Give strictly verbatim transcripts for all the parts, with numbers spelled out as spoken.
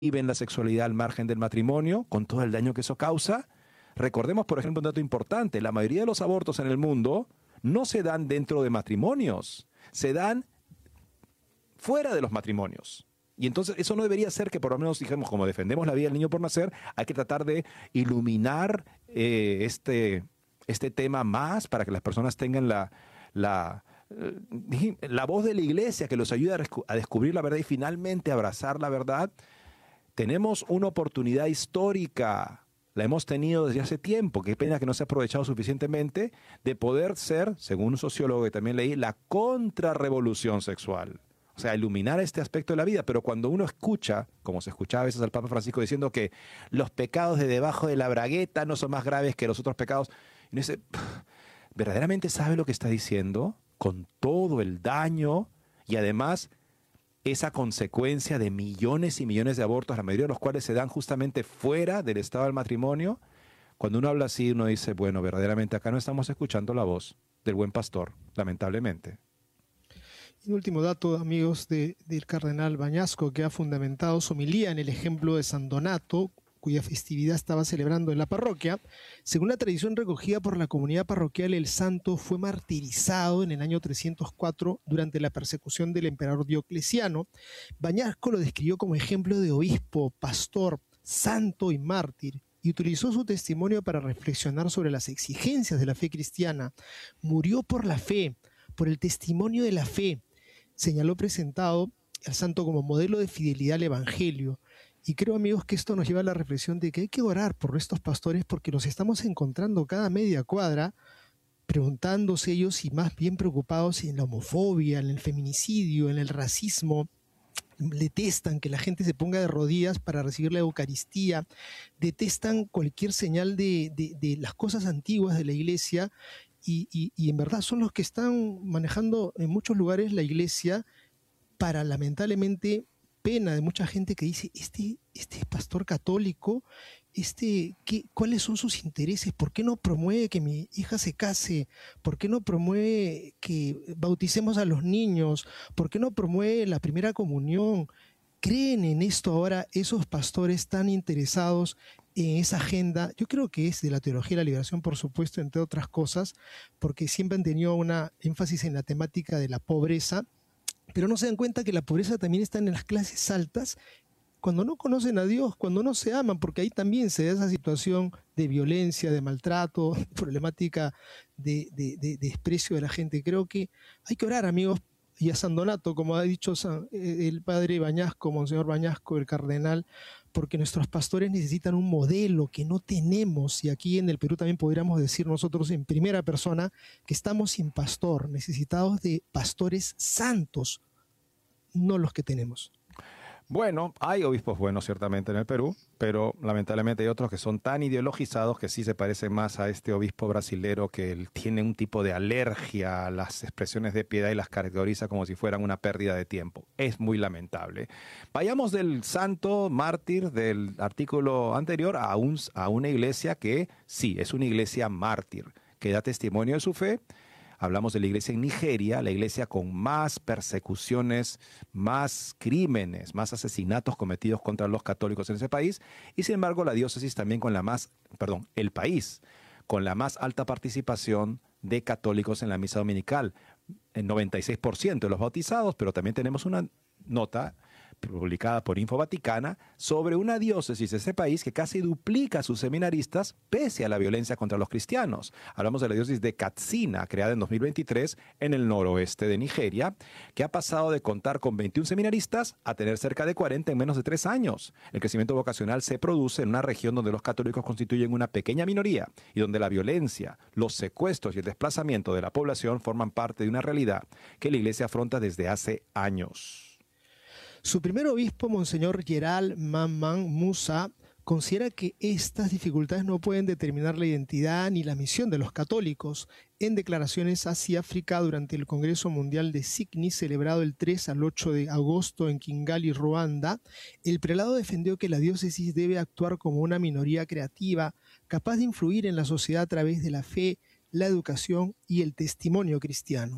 viven la sexualidad al margen del matrimonio, con todo el daño que eso causa. Recordemos, por ejemplo, un dato importante: la mayoría de los abortos en el mundo no se dan dentro de matrimonios, se dan fuera de los matrimonios. Y entonces eso no debería ser que, por lo menos, digamos, como defendemos la vida del niño por nacer, hay que tratar de iluminar eh, este, este tema más para que las personas tengan la, la, la voz de la iglesia que los ayude a, a descubrir la verdad y finalmente abrazar la verdad. Tenemos una oportunidad histórica, la hemos tenido desde hace tiempo, qué pena que no se ha aprovechado suficientemente, de poder ser, según un sociólogo que también leí, la contrarrevolución sexual. O sea, iluminar este aspecto de la vida. Pero cuando uno escucha, como se escuchaba a veces al Papa Francisco diciendo que los pecados de debajo de la bragueta no son más graves que los otros pecados, y uno dice, ¿verdaderamente sabe lo que está diciendo? Con todo el daño y además esa consecuencia de millones y millones de abortos, la mayoría de los cuales se dan justamente fuera del estado del matrimonio. Cuando uno habla así, uno dice, bueno, verdaderamente acá no estamos escuchando la voz del buen pastor, lamentablemente. Y un último dato, amigos, de, del cardenal Bañasco, que ha fundamentado su homilía en el ejemplo de San Donato, cuya festividad estaba celebrando en la parroquia. Según la tradición recogida por la comunidad parroquial, el santo fue martirizado en el año trescientos cuatro durante la persecución del emperador Diocleciano. Bañasco lo describió como ejemplo de obispo, pastor, santo y mártir, y utilizó su testimonio para reflexionar sobre las exigencias de la fe cristiana. Murió por la fe, por el testimonio de la fe. Señaló presentado al santo como modelo de fidelidad al evangelio. Y creo, amigos, que esto nos lleva a la reflexión de que hay que orar por estos pastores porque los estamos encontrando cada media cuadra, preguntándose ellos y más bien preocupados en la homofobia, en el feminicidio, en el racismo. Detestan que la gente se ponga de rodillas para recibir la Eucaristía, detestan cualquier señal de, de, de las cosas antiguas de la iglesia y, y, y en verdad son los que están manejando en muchos lugares la iglesia para, lamentablemente, pena de mucha gente que dice, este, este pastor católico, este, ¿qué, ¿cuáles son sus intereses? ¿Por qué no promueve que mi hija se case? ¿Por qué no promueve que bauticemos a los niños? ¿Por qué no promueve la primera comunión? ¿Creen en esto ahora esos pastores tan interesados en esa agenda? Yo creo que es de la teología de la liberación, por supuesto, entre otras cosas, porque siempre han tenido una énfasis en la temática de la pobreza, pero no se dan cuenta que la pobreza también está en las clases altas, cuando no conocen a Dios, cuando no se aman, porque ahí también se da esa situación de violencia, de maltrato, problemática de, de, de, de desprecio de la gente. Creo que hay que orar, amigos, y a San Donato, como ha dicho San, el padre Bañasco, Monseñor Bañasco, el cardenal, porque nuestros pastores necesitan un modelo que no tenemos, y aquí en el Perú también podríamos decir nosotros en primera persona que estamos sin pastor, necesitados de pastores santos, no los que tenemos. Bueno, hay obispos buenos ciertamente en el Perú, pero lamentablemente hay otros que son tan ideologizados que sí se parecen más a este obispo brasilero que él tiene un tipo de alergia a las expresiones de piedad y las categoriza como si fueran una pérdida de tiempo. Es muy lamentable. Vayamos del santo mártir del artículo anterior a, un, a una iglesia que sí, es una iglesia mártir, que da testimonio de su fe. Hablamos de la iglesia en Nigeria, la iglesia con más persecuciones, más crímenes, más asesinatos cometidos contra los católicos en ese país, y sin embargo la diócesis también con la más, perdón, el país con la más alta participación de católicos en la misa dominical, el noventa y seis por ciento de los bautizados, pero también tenemos una nota publicada por Info Vaticana sobre una diócesis de ese país que casi duplica a sus seminaristas pese a la violencia contra los cristianos. Hablamos de la diócesis de Katsina, creada en dos mil veintitrés en el noroeste de Nigeria, que ha pasado de contar con veintiún seminaristas a tener cerca de cuarenta en menos de tres años. El crecimiento vocacional se produce en una región donde los católicos constituyen una pequeña minoría y donde la violencia, los secuestros y el desplazamiento de la población forman parte de una realidad que la Iglesia afronta desde hace años. Su primer obispo, Monseñor Gerald Mamman Musa, considera que estas dificultades no pueden determinar la identidad ni la misión de los católicos. En declaraciones hacia África durante el Congreso Mundial de Sydney, celebrado el tres al ocho de agosto en Kigali, Ruanda, el prelado defendió que la diócesis debe actuar como una minoría creativa, capaz de influir en la sociedad a través de la fe, la educación y el testimonio cristiano.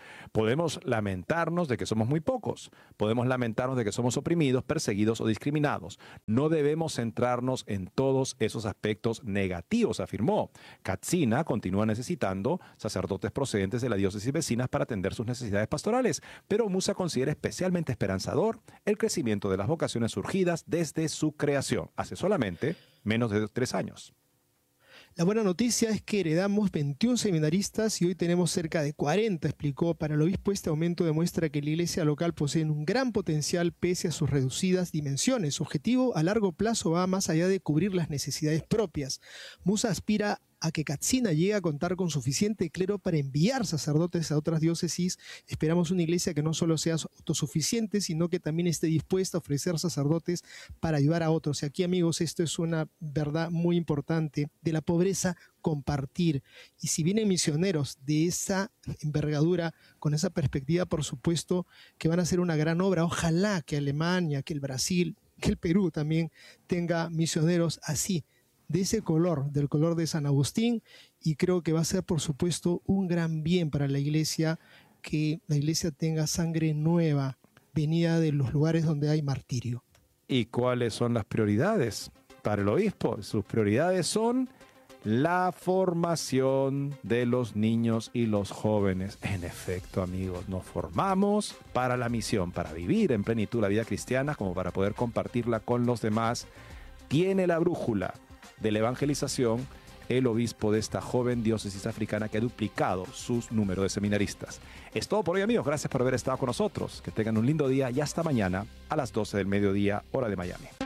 Podemos lamentarnos de que somos muy pocos. Podemos lamentarnos de que somos oprimidos, perseguidos o discriminados. No debemos centrarnos en todos esos aspectos negativos, afirmó. Katsina continúa necesitando sacerdotes procedentes de la diócesis vecinas para atender sus necesidades pastorales, pero Musa considera especialmente esperanzador el crecimiento de las vocaciones surgidas desde su creación, hace solamente menos de tres años. La buena noticia es que heredamos veintiún seminaristas y hoy tenemos cerca de cuarenta, explicó. Para el obispo, este aumento demuestra que la iglesia local posee un gran potencial pese a sus reducidas dimensiones. Su objetivo a largo plazo va más allá de cubrir las necesidades propias. Musa aspira a que Katsina llegue a contar con suficiente clero para enviar sacerdotes a otras diócesis. Esperamos una iglesia que no solo sea autosuficiente, sino que también esté dispuesta a ofrecer sacerdotes para ayudar a otros. Y aquí, amigos, esto es una verdad muy importante. De la pobreza, compartir. Y si vienen misioneros de esa envergadura, con esa perspectiva, por supuesto que van a hacer una gran obra. Ojalá que Alemania, que el Brasil, que el Perú también tenga misioneros así, de ese color, del color de San Agustín, y creo que va a ser, por supuesto, un gran bien para la iglesia que la iglesia tenga sangre nueva, venida de los lugares donde hay martirio. ¿Y cuáles son las prioridades para el obispo? Sus prioridades son la formación de los niños y los jóvenes. En efecto, amigos, nos formamos para la misión, para vivir en plenitud la vida cristiana, como para poder compartirla con los demás. Tiene la brújula de la evangelización el obispo de esta joven diócesis africana que ha duplicado sus números de seminaristas. Es todo por hoy, amigos. Gracias por haber estado con nosotros. Que tengan un lindo día y hasta mañana a las doce del mediodía, hora de Miami.